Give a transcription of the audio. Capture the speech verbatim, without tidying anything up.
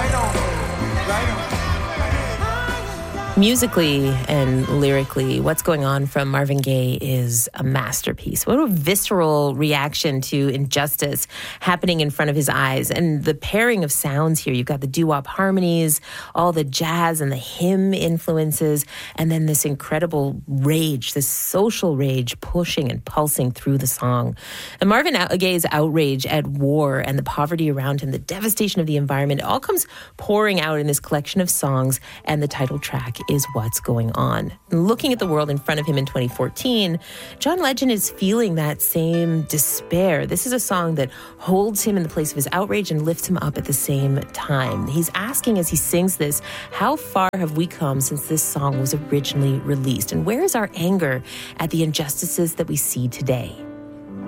Musically and lyrically, What's Going On from Marvin Gaye is a masterpiece. What a visceral reaction to injustice happening in front of his eyes. And the pairing of sounds here, you've got the doo-wop harmonies, all the jazz and the hymn influences, and then this incredible rage, this social rage pushing and pulsing through the song. And Marvin Gaye's outrage at war and the poverty around him, the devastation of the environment, it all comes pouring out in this collection of songs, and the title track is What's Going On. Looking at the world in front of him in twenty fourteen, John Legend is feeling that same despair. This is a song that holds him in the place of his outrage and lifts him up at the same time. He's asking as he sings this, how far have we come since this song was originally released? And where is our anger at the injustices that we see today?